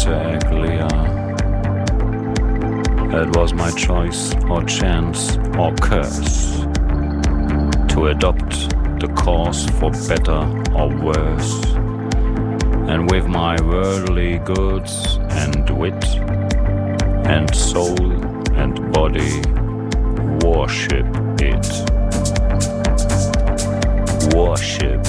Battaglia. It was my choice or chance or curse to adopt the cause for better or worse, and with my worldly goods and wit and soul and body worship it. Worship